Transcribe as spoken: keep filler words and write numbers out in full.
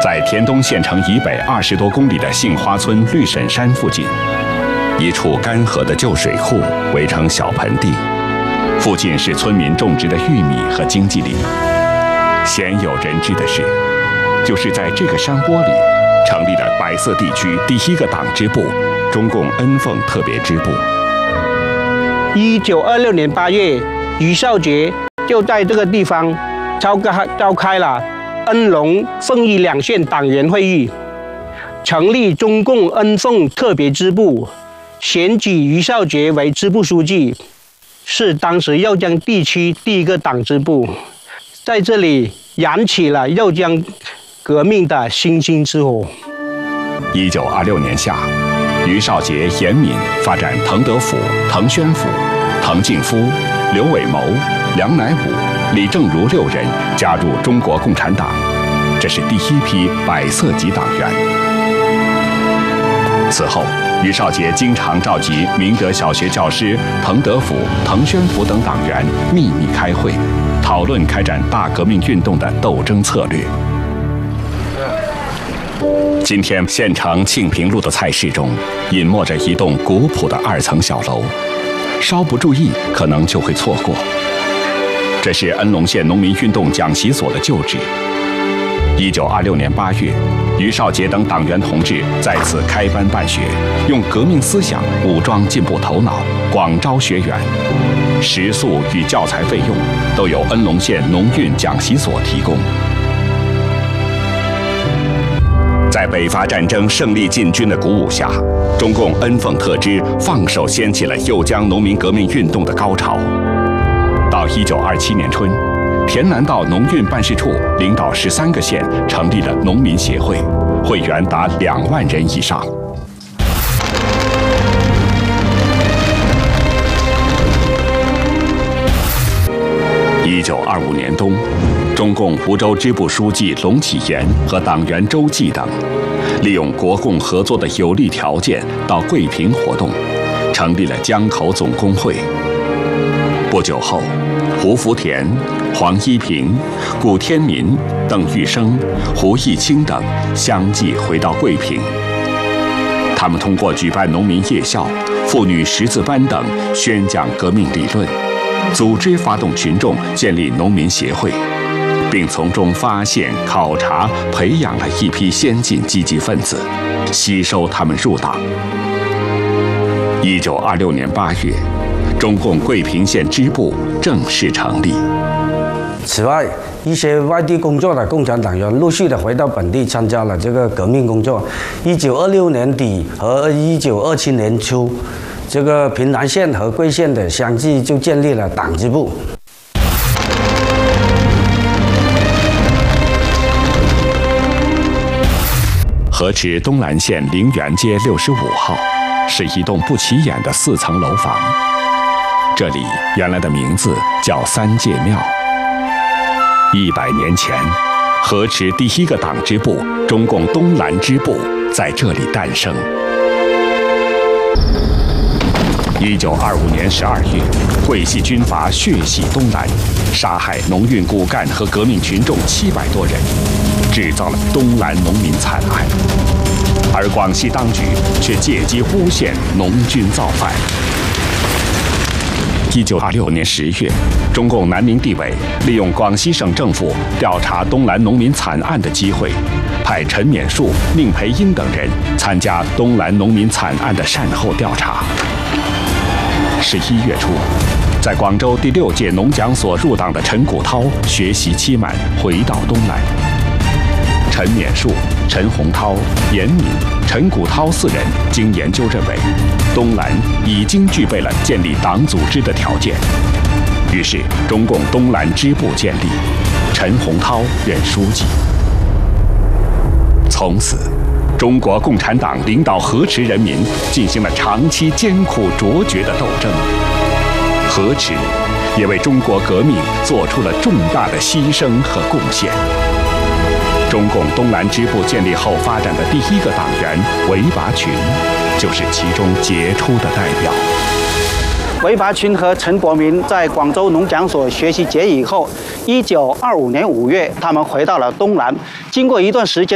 在田东县城以北二十多公里的杏花村绿沈山附近，一处干涸的旧水库围成小盆地，附近是村民种植的玉米和经济林。鲜有人知的是，就是在这个山窝里成立了百色地区第一个党支部——中共恩凤特别支部。 一九二六年八月，余少杰就在这个地方召开召开了恩龙凤义两县党员会议，成立中共恩凤特别支部，选举余少杰为支部书记，是当时酉江地区第一个党支部，在这里燃起了酉江革命的星星之火。 一九二六年夏，余少杰、严敏发展滕德甫、滕宣甫、滕敬夫、刘伟谋、梁乃武、李正如六人加入中国共产党，这是第一批百色级党员。此后，余少杰经常召集明德小学教师滕德甫、滕宣甫等党员秘密开会，讨论开展大革命运动的斗争策略。今天县城庆平路的菜市中，隐没着一栋古朴的二层小楼，稍不注意可能就会错过。这是恩龙县农民运动讲习所的旧址。一九二六年八月，余少杰等党员同志在此开班办学，用革命思想武装进步头脑，广招学员。食宿与教材费用都由恩龙县农运讲习所提供。在北伐战争胜利进军的鼓舞下，中共恩凤特支放手掀起了酉江农民革命运动的高潮。到一九二七年春，田南道农运办事处领导十三个县成立了农民协会，会员达两万人以上。一九二五年冬，中共福州支部书记龙启言和党员周济等，利用国共合作的有利条件到桂平活动，成立了江口总工会。不久后，胡福田、黄一平、古天民、邓玉生、胡义清等相继回到桂平。他们通过举办农民夜校、妇女识字班等，宣讲革命理论，组织发动群众建立农民协会，并从中发现、考察、培养了一批先进积极分子，吸收他们入党。一九二六年八月，中共桂平县支部正式成立。 此外，一些外地工作的共产党员陆续的回到本地，参加了这个革命工作。一九二六年底和一九二七年初，这个平南县和桂县的相继就建立了党支部。 河池东兰县陵园街六十五号，是一栋不起眼的四层楼房。这里原来的名字叫三界庙。一百年前，河池第一个党支部——中共东兰支部在这里诞生。一九二五年十二月，桂系军阀血洗东兰，杀害农运骨干和革命群众七百多人，制造了东兰农民惨案。而广西当局却借机诬陷农军造反。一九二六年十月，中共南宁地委利用广西省政府调查东兰农民惨案的机会，派陈勉树、宁培英等人参加东兰农民惨案的善后调查。十一月初，在广州第六届农讲所入党的陈谷涛学习期满，回到东兰。陈勉树、陈洪涛、严敏、陈谷涛四人经研究认为，东兰已经具备了建立党组织的条件，于是中共东兰支部建立，陈洪涛任书记。从此，中国共产党领导河池人民进行了长期艰苦卓绝的斗争，河池也为中国革命做出了重大的牺牲和贡献。中共东兰支部建立后发展的第一个党员韦拔群，就是其中杰出的代表。 韦拔群和陈伯明在广州农讲所学习结以后，一九二五年五月，他们回到了东兰。经过一段时间